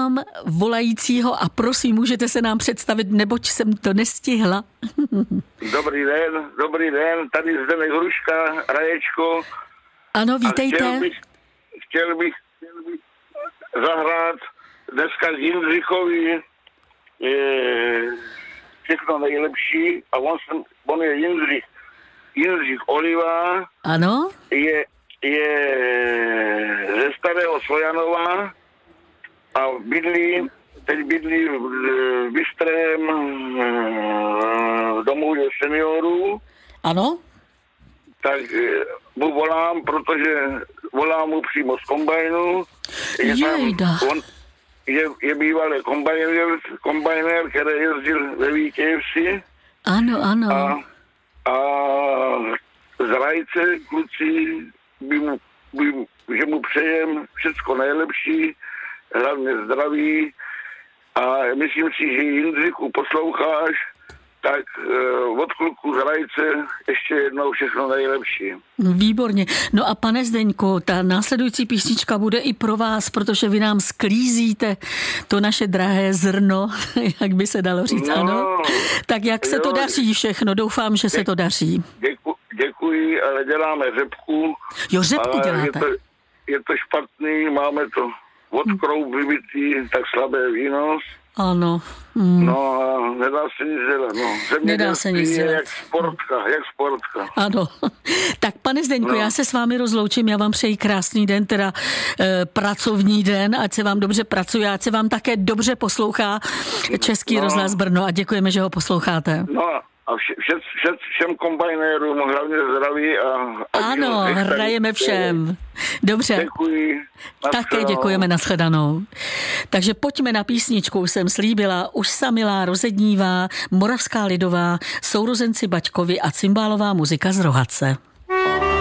vítám volajícího a prosím, můžete se nám představit, neboť jsem to nestihla. Dobrý den, tady Zdeněk Hruška, Raječko. Ano, vítejte. Chtěl bych zahrát dneska z Jindřichovi všechno nejlepší a on je Jindřich Oliva. Ano. Je ze Starého Sojanova a teď bydlí v Bystrém domu seniorů. Ano. Tak mu volám, protože volám mu přímo z kombajnu. On je bývalý kombajnér, který jezdil ve Vítějovsi. Ano. A z Rajce kluci že mu přejem všecko nejlepší, hlavně zdraví a myslím si, že Jindřichu posloucháš, tak od kluku z Rajce ještě jednou všechno nejlepší. Výborně. No a pane Zdeňku, ta následující písnička bude i pro vás, protože vy nám sklízíte to naše drahé zrno, jak by se dalo říct, ano. Tak jak se to daří všechno? Doufám, že se to daří. Děkuji, ale děláme řepku. Jo, řepku děláte. Je to špatný, máme to od kroub vybitý, tak slabé výnos. Ano. No a nedá se nic dělat. No. Nedá se nic dělat. Jak sportka. Ano. Tak pane Zdeňku, já se s vámi rozloučím, já vám přeji krásný den, teda pracovní den, ať se vám dobře pracuje, ať se vám také dobře poslouchá Český rozhlas Brno a děkujeme, že ho posloucháte. No a všem kombajnérům hlavně zdraví a ano, hrajeme všem. Dobře. Děkuji. Také děkujeme, nashledanou. Takže pojďme na písničku, jsem slíbila, už samilá rozednívá, moravská lidová, sourozenci Baťkovi a cymbálová muzika z Rohatce.